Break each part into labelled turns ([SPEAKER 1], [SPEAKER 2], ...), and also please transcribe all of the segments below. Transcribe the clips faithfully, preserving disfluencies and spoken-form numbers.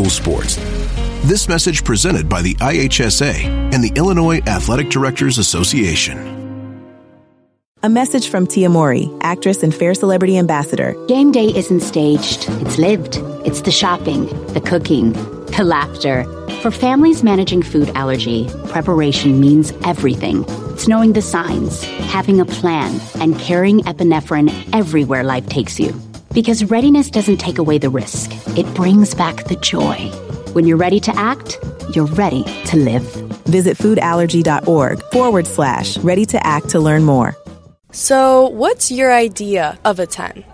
[SPEAKER 1] school sports. This message presented by the I H S A and the Illinois Athletic Directors Association.
[SPEAKER 2] A message from Tia Mowry, actress and Fair Celebrity Ambassador.
[SPEAKER 3] Game day isn't staged. It's lived. It's the shopping, the cooking, the laughter. For families managing food allergy, preparation means everything. It's knowing the signs, having a plan, and carrying epinephrine everywhere life takes you. Because readiness doesn't take away the risk. It brings back the joy. When you're ready to act, you're ready to live.
[SPEAKER 2] Visit foodallergy.org forward slash ready to act to learn more.
[SPEAKER 4] So, what's your idea of a ten?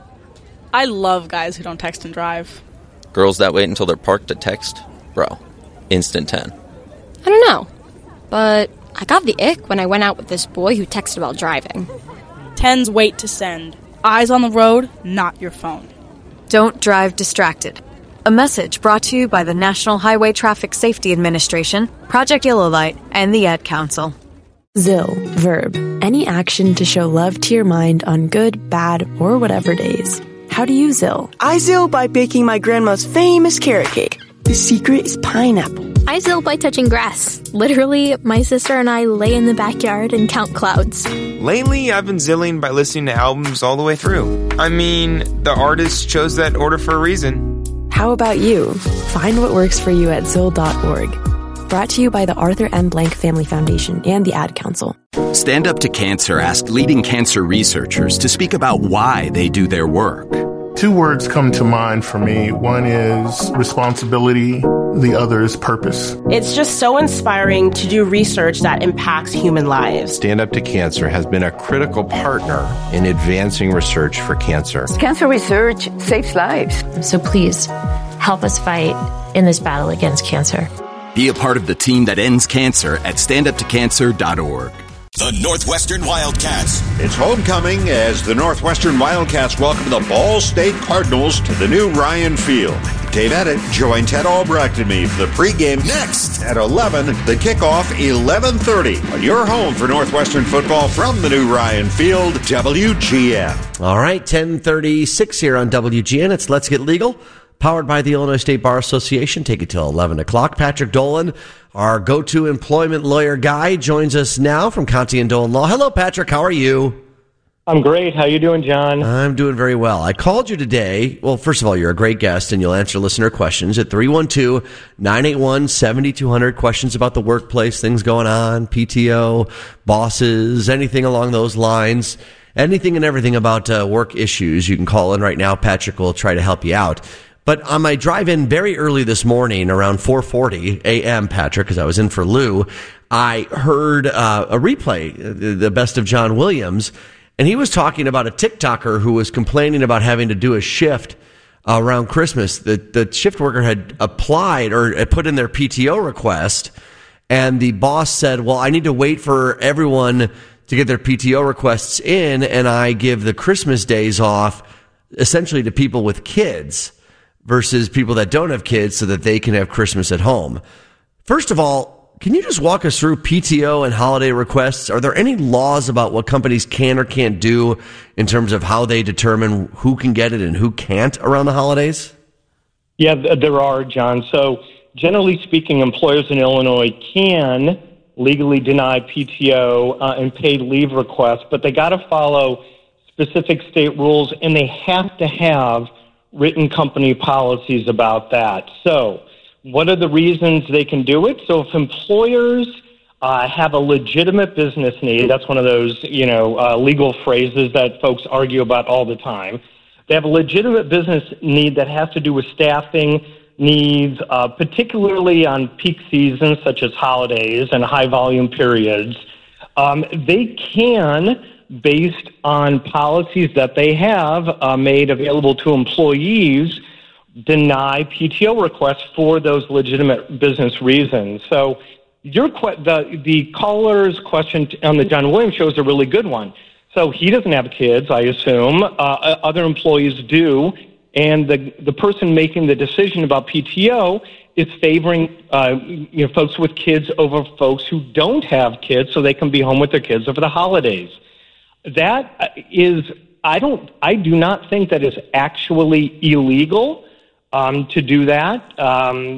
[SPEAKER 5] I love guys who don't text and drive.
[SPEAKER 6] Girls that wait until they're parked to text? Bro, instant ten.
[SPEAKER 7] I don't know, but I got the ick when I went out with this boy who texted while driving.
[SPEAKER 5] Tens wait to send. Eyes on the road, not your phone.
[SPEAKER 8] Don't drive distracted. A message brought to you by the National Highway Traffic Safety Administration, Project Yellow Light, and the Ad Council.
[SPEAKER 9] Zill, verb, any action to show love to your mind on good, bad, or whatever days. How do you Zill?
[SPEAKER 10] I Zill by baking my grandma's famous carrot cake. The secret is pineapple.
[SPEAKER 11] I Zill by touching grass. Literally, my sister and I lay in the backyard and count clouds.
[SPEAKER 12] Lately, I've been zilling by listening to albums all the way through. I mean, the artist chose that order for a reason.
[SPEAKER 9] How about you? Find what works for you at zill dot org. Brought to you by the Arthur M. Blank Family Foundation and the Ad Council.
[SPEAKER 13] Stand Up to Cancer asked leading cancer researchers to speak about why they do their work.
[SPEAKER 14] Two words come to mind for me. One is responsibility. The other is purpose.
[SPEAKER 15] It's just so inspiring to do research that impacts human lives.
[SPEAKER 16] Stand Up to Cancer has been a critical partner in advancing research for cancer.
[SPEAKER 17] Cancer research saves lives.
[SPEAKER 18] So please, help us fight in this battle against cancer.
[SPEAKER 13] Be a part of the team that ends cancer at stand up to cancer dot org.
[SPEAKER 19] The Northwestern Wildcats.
[SPEAKER 20] It's homecoming as the Northwestern Wildcats welcome the Ball State Cardinals to the new Ryan Field. Dave Edit joined Ted Albrecht and me for the pregame
[SPEAKER 19] next
[SPEAKER 20] at eleven. The kickoff eleven thirty on your home for Northwestern football from the new Ryan Field, W G N.
[SPEAKER 2] All right, ten thirty-six here on W G N. It's Let's Get Legal, powered by the Illinois State Bar Association. Take it till eleven o'clock. Patrick Dolan, our go-to employment lawyer guy, joins us now from Conti and Dolan Law. Hello, Patrick. How are you?
[SPEAKER 3] I'm great. How you doing, John?
[SPEAKER 2] I'm doing very well. I called you today. Well, first of all, you're a great guest, and you'll answer listener questions at three one two, nine eight one, seven two zero zero. Questions about the workplace, things going on, P T O, bosses, anything along those lines. Anything and everything about uh, work issues, you can call in right now. Patrick will try to help you out. But on my drive-in very early this morning, around four forty a.m., Patrick, because I was in for Lou, I heard uh, a replay, the best of John Williams, and he was talking about a TikToker who was complaining about having to do a shift uh, around Christmas. The, the shift worker had applied or had put in their P T O request, and the boss said, well, I need to wait for everyone to get their P T O requests in, and I give the Christmas days off essentially to people with kids versus people that don't have kids so that they can have Christmas at home. First of all, can you just walk us through P T O and holiday requests? Are there any laws about what companies can or can't do in terms of how they determine who can get it and who can't around the holidays?
[SPEAKER 3] Yeah, there are, John. So generally speaking, employers in Illinois can legally deny P T O uh, and paid leave requests, but they got to follow specific state rules, and they have to have written company policies about that. So what are the reasons they can do it? So if employers uh, have a legitimate business need, that's one of those, you know, uh, legal phrases that folks argue about all the time. They have a legitimate business need that has to do with staffing needs, uh, particularly on peak seasons such as holidays and high volume periods. Um, they can, based on policies that they have uh, made available to employees, deny P T O requests for those legitimate business reasons. So your que- the the caller's question on the John Williams show is a really good one. So he doesn't have kids, I assume. Uh, other employees do, and the the person making the decision about P T O is favoring uh, you know folks with kids over folks who don't have kids, so they can be home with their kids over the holidays. That is, I don't, I do not think that is actually illegal um, to do that. Um,